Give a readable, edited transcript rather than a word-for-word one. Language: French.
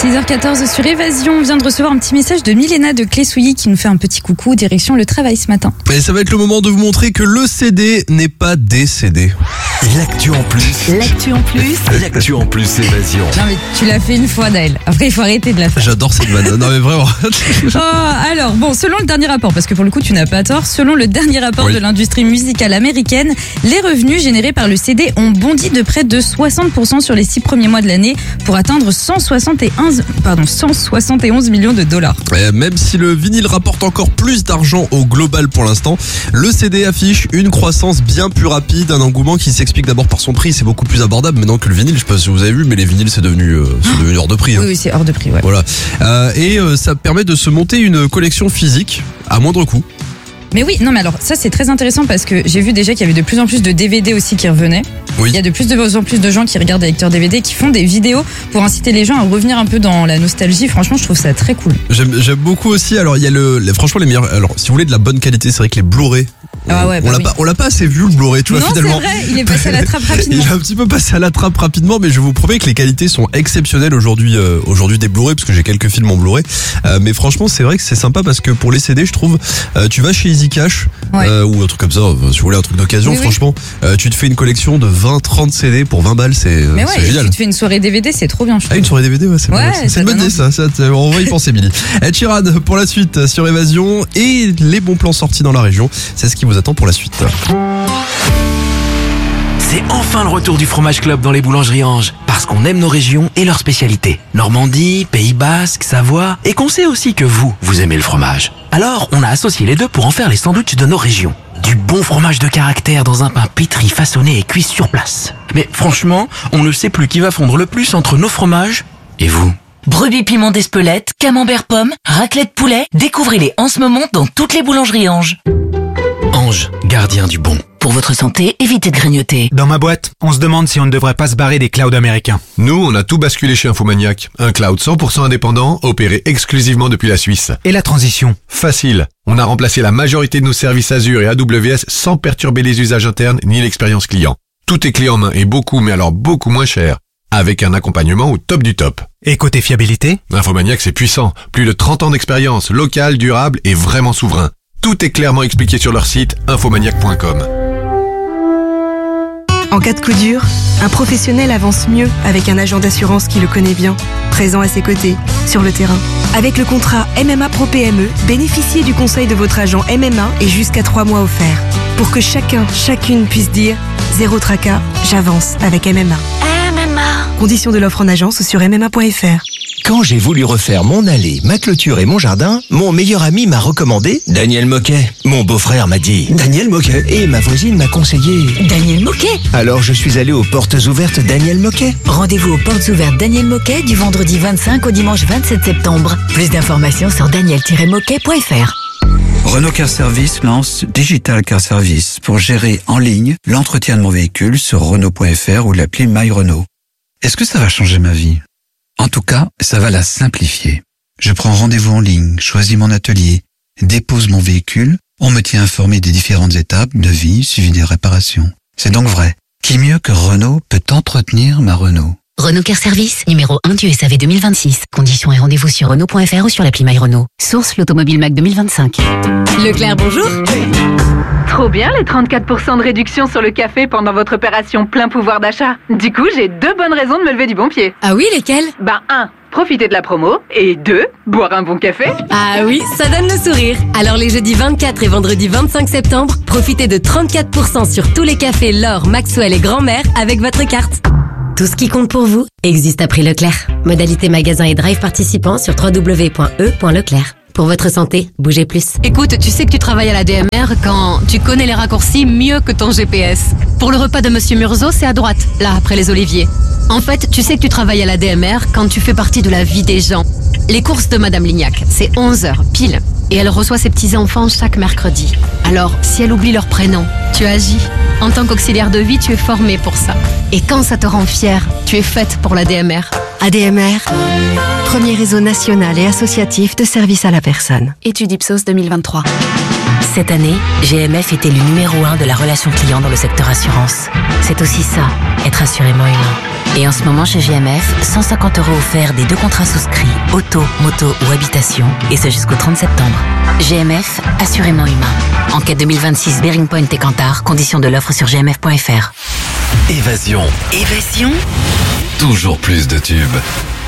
6h14 sur Évasion, on vient de recevoir un petit message de Milena de Clé-Souilly qui nous fait un petit coucou, direction le travail ce matin. Et ça va être le moment de vous montrer que le CD n'est pas décédé. L'actu en plus. L'actu en plus. L'actu en plus, Évasion. Non mais tu l'as fait une fois Naël, après il faut arrêter de la faire. J'adore cette vanne, non mais vraiment. Alors bon, selon le dernier rapport, parce que pour le coup tu n'as pas tort, selon le dernier rapport de l'industrie musicale américaine, les revenus générés par le CD ont bondi de près de 60% sur les 6 premiers mois de l'année pour atteindre 171 millions de dollars. Même si le vinyle rapporte encore plus d'argent au global pour l'instant, le CD affiche une croissance bien plus rapide, un engouement qui s'explique d'abord par son prix, c'est beaucoup plus abordable maintenant que le vinyle, je sais pas si vous avez vu, mais les vinyles c'est devenu hors de prix. Hein. Oui, c'est hors de prix, ouais. Voilà. Ça permet de se monter une collection physique à moindre coût. Mais oui, non mais alors ça c'est très intéressant parce que j'ai vu déjà qu'il y avait de plus en plus de DVD aussi qui revenaient. Oui. Il y a de plus en plus de gens qui regardent des lecteurs DVD, qui font des vidéos pour inciter les gens à revenir un peu dans la nostalgie. Franchement, je trouve ça très cool. J'aime beaucoup aussi. Alors il y a franchement les meilleurs. Alors si vous voulez de la bonne qualité, c'est vrai que les Blu-ray. On l'a pas assez vu le Blu-ray, tu vois, finalement. Non, c'est vrai, il est passé à la trappe rapidement. Il est un petit peu passé à la trappe rapidement, mais je vous promets que les qualités sont exceptionnelles aujourd'hui des Blu-ray, parce que j'ai quelques films en Blu-ray. Mais franchement, c'est vrai que c'est sympa parce que pour les CD, je trouve, tu vas chez Easy Cash, ou un truc comme ça, si vous voulez un truc d'occasion, franchement, tu te fais une collection de 20-30 CD pour 20 balles, c'est génial. Tu te fais une soirée DVD, c'est trop bien, je trouve. Une soirée DVD, c'est une bonne idée, ça. On va y penser, Billy. Ed Sheeran pour la suite sur Évasion et les bons plans sortis dans la région. C'est ce qui vous attend pour la suite. C'est enfin le retour du Fromage Club dans les boulangeries Ange. Parce qu'on aime nos régions et leurs spécialités. Normandie, Pays Basque, Savoie. Et qu'on sait aussi que vous aimez le fromage. Alors, on a associé les deux pour en faire les sandwichs de nos régions. Du bon fromage de caractère dans un pain pétri, façonné et cuit sur place. Mais franchement, on ne sait plus qui va fondre le plus entre nos fromages et vous. Brebis piment d'Espelette, camembert pomme, raclette poulet, découvrez-les en ce moment dans toutes les boulangeries Ange. Ange, gardien du bon. Pour votre santé, évitez de grignoter. Dans ma boîte, on se demande si on ne devrait pas se barrer des clouds américains. Nous, on a tout basculé chez Infomaniac. Un cloud 100% indépendant, opéré exclusivement depuis la Suisse. Et la transition ? Facile. On a remplacé la majorité de nos services Azure et AWS sans perturber les usages internes ni l'expérience client. Tout est clé en main et beaucoup moins cher. Avec un accompagnement au top du top. Et côté fiabilité ? Infomaniac, c'est puissant. Plus de 30 ans d'expérience, local, durable et vraiment souverain. Tout est clairement expliqué sur leur site infomaniac.com. En cas de coup dur, un professionnel avance mieux avec un agent d'assurance qui le connaît bien, présent à ses côtés, sur le terrain. Avec le contrat MMA Pro PME, bénéficiez du conseil de votre agent MMA et jusqu'à 3 mois offerts. Pour que chacune puisse dire « Zéro tracas, j'avance avec MMA ». Conditions de l'offre en agence ou sur MMA.fr. Quand j'ai voulu refaire mon allée, ma clôture et mon jardin, mon meilleur ami m'a recommandé Daniel Moquet. Mon beau-frère m'a dit Daniel Moquet. Et ma voisine m'a conseillé Daniel Moquet. Alors je suis allé aux portes ouvertes Daniel Moquet. Rendez-vous aux portes ouvertes Daniel Moquet du vendredi 25 au dimanche 27 septembre. Plus d'informations sur daniel-moquet.fr. Renault Car Service lance Digital Car Service pour gérer en ligne l'entretien de mon véhicule sur Renault.fr ou l'appli My Renault. Est-ce que ça va changer ma vie ? En tout cas, ça va la simplifier. Je prends rendez-vous en ligne, choisis mon atelier, dépose mon véhicule, on me tient informé des différentes étapes, devis, suivi des réparations. C'est donc vrai. Qui mieux que Renault peut entretenir ma Renault ? Renault Car Service, numéro 1 du SAV 2026. Conditions et rendez-vous sur Renault.fr ou sur l'appli My Renault. Source l'Automobile Mac 2025. Leclerc, bonjour. Trop bien les 34% de réduction sur le café pendant votre opération plein pouvoir d'achat. Du coup, j'ai 2 bonnes raisons de me lever du bon pied. Ah oui, lesquelles ? 1, profiter de la promo. Et 2, boire un bon café. Ah oui, ça donne le sourire. Alors les jeudis 24 et vendredi 25 septembre, profitez de 34% sur tous les cafés L'Or, Maxwell et Grand-Mère avec votre carte. Tout ce qui compte pour vous existe à prix Leclerc. Modalité magasin et drive participants sur www.e.leclerc. Pour votre santé, bougez plus. Écoute, tu sais que tu travailles à la DMR quand tu connais les raccourcis mieux que ton GPS. Pour le repas de Monsieur Murzo, c'est à droite, là, après les oliviers. En fait, tu sais que tu travailles à la DMR quand tu fais partie de la vie des gens. Les courses de Madame Lignac, c'est 11h, pile. Et elle reçoit ses petits-enfants chaque mercredi. Alors, si elle oublie leur prénom, tu agis. En tant qu'auxiliaire de vie, tu es formé pour ça. Et quand ça te rend fière, tu es faite pour la DMR. ADMR, premier réseau national et associatif de services à la personne. Étude Ipsos 2023. Cette année, GMF était le numéro 1 de la relation client dans le secteur assurance. C'est aussi ça, être assurément humain. Et en ce moment chez GMF, 150 € offerts des 2 contrats souscrits, auto, moto ou habitation, et ce jusqu'au 30 septembre. GMF, assurément humain. Enquête 2026 Bearing Point et Kantar, conditions de l'offre sur gmf.fr. Évasion. Évasion. Toujours plus de tubes.